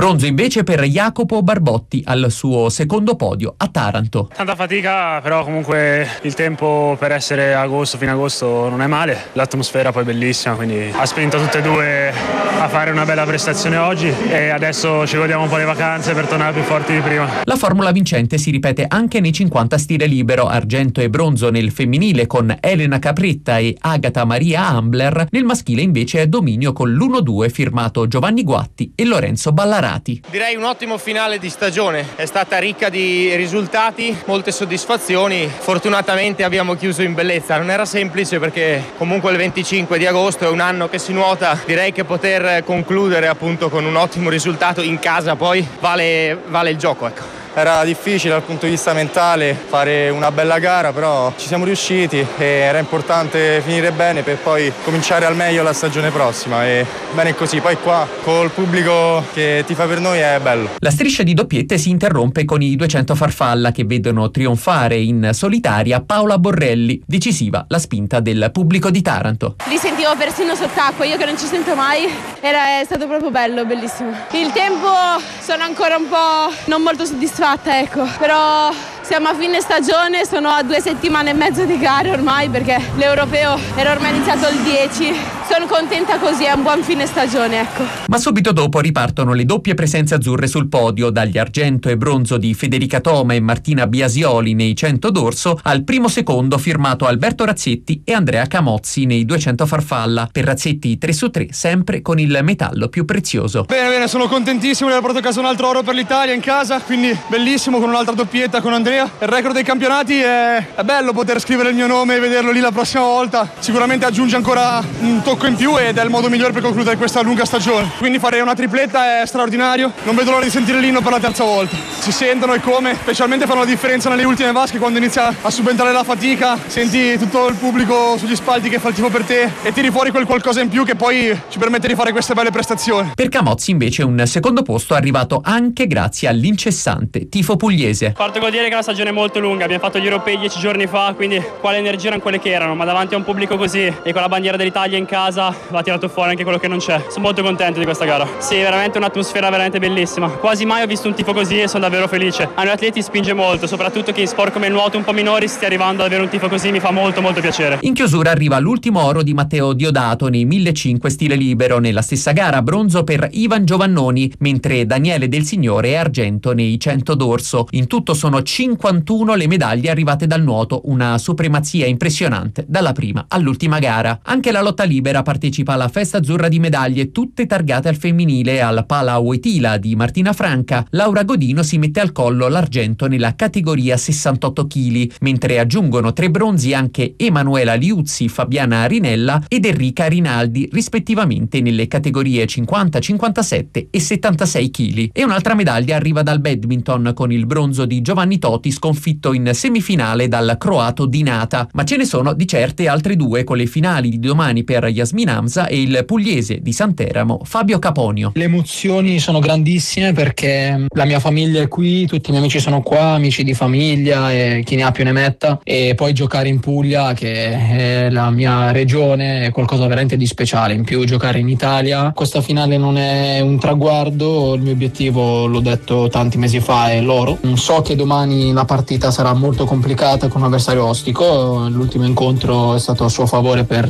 Bronzo invece per Jacopo Barbotti al suo secondo podio a Taranto. Tanta fatica, però comunque il tempo per essere agosto, fino agosto non è male. L'atmosfera poi è bellissima, quindi ha spinto tutte e due a fare una bella prestazione oggi e adesso ci godiamo un po' le vacanze per tornare più forti di prima. La formula vincente si ripete anche nei 50 stile libero, argento e bronzo nel femminile con Elena Capretta e Agata Maria Ambler, nel maschile invece è dominio con l'1-2 firmato Giovanni Guatti e Lorenzo Ballarati. Direi un ottimo finale di stagione, è stata ricca di risultati, molte soddisfazioni, fortunatamente abbiamo chiuso in bellezza, non era semplice perché comunque il 25 di agosto è un anno che si nuota, direi che poter concludere appunto con un ottimo risultato in casa poi vale il gioco, ecco. Era difficile dal punto di vista mentale fare una bella gara, però ci siamo riusciti e era importante finire bene per poi cominciare al meglio la stagione prossima e bene così, poi qua col pubblico che tifa per noi è bello. La striscia di doppiette si interrompe con i 200 farfalla che vedono trionfare in solitaria Paola Borrelli, decisiva la spinta del pubblico di Taranto. Li sentivo persino sott'acqua, io che non ci sento mai, è stato proprio bello, bellissimo. Il tempo sono ancora un po' non molto soddisfatta, ecco, però siamo a fine stagione, sono a 2 settimane e mezzo di gare ormai perché l'europeo era ormai iniziato il 10, sono contenta così, è un buon fine stagione, ecco. Ma subito dopo ripartono le doppie presenze azzurre sul podio, dagli argento e bronzo di Federica Toma e Martina Biasioli nei 100 d'orso al primo secondo firmato Alberto Razzetti e Andrea Camozzi nei 200 farfalla. Per Razzetti 3 su 3, sempre con il metallo più prezioso. Bene, sono contentissimo di aver portato a casa un altro oro per l'Italia in casa, quindi bellissimo con un'altra doppietta con Andrea. Il record dei campionati è bello poter scrivere il mio nome e vederlo lì la prossima volta, sicuramente aggiunge ancora un tocco in più ed è il modo migliore per concludere questa lunga stagione, quindi fare una tripletta è straordinario, non vedo l'ora di sentire l'inno per la terza volta, si sentono e come, specialmente fanno la differenza nelle ultime vasche quando inizia a subentrare la fatica, senti tutto il pubblico sugli spalti che fa il tifo per te e tiri fuori quel qualcosa in più che poi ci permette di fare queste belle prestazioni. Per Camozzi invece un secondo posto arrivato anche grazie all'incessante tifo pugliese. Parto col dire che la stagione è molto lunga, abbiamo fatto gli europei 10 giorni fa, quindi qua le energie erano quelle che erano, ma davanti a un pubblico così e con la bandiera dell'Italia in casa va tirato fuori anche quello che non c'è. Sono molto contento di questa gara. Sì, veramente un'atmosfera veramente bellissima. Quasi mai ho visto un tifo così e sono davvero felice. A noi atleti spinge molto, soprattutto che in sport come il nuoto un po' minori stia arrivando ad avere un tifo così, mi fa molto piacere. In chiusura arriva l'ultimo oro di Matteo Diodato nei 1500 stile libero, nella stessa gara bronzo per Ivan Giovannoni, mentre Daniele Del Signore è argento nei 100 d'orso. In tutto sono 51 le medaglie arrivate dal nuoto, una supremazia impressionante dalla prima all'ultima gara. Anche la lotta libera partecipa alla festa azzurra di medaglie, tutte targate al femminile. Al Pala Wojtyla di Martina Franca, Laura Godino si mette al collo l'argento nella categoria 68 kg, mentre aggiungono 3 bronzi anche Emanuela Liuzzi, Fabiana Rinella ed Enrica Rinaldi, rispettivamente nelle categorie 50, 57 e 76 kg. E un'altra medaglia arriva dal badminton con il bronzo di Giovanni Toti, sconfitto in semifinale dal croato Dinata. Ma ce ne sono di certe altre due, con le finali di domani per Yasmin Hamza e il pugliese di Santeramo Fabio Caponio. Le emozioni sono grandissime perché la mia famiglia è qui, tutti i miei amici sono qua, amici di famiglia e chi ne ha più ne metta, e poi giocare in Puglia, che è la mia regione, è qualcosa veramente di speciale. In più giocare in Italia, questa finale non è un traguardo, il mio obiettivo, l'ho detto tanti mesi fa, è l'oro. So che domani la partita sarà molto complicata con un avversario ostico, l'ultimo incontro è stato a suo favore per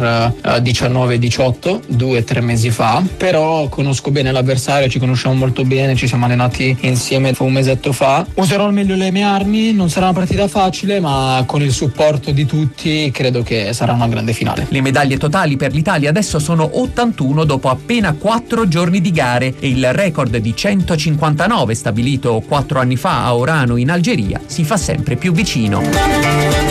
19-18, 2-3 mesi fa, però conosco bene l'avversario, ci conosciamo molto bene, ci siamo allenati insieme un mesetto fa. Userò al meglio le mie armi, non sarà una partita facile, ma con il supporto di tutti credo che sarà una grande finale. Le medaglie totali per l'Italia adesso sono 81 dopo appena 4 giorni di gare, e il record di 159 stabilito 4 anni fa a Orano in Algeria si fa sempre più vicino.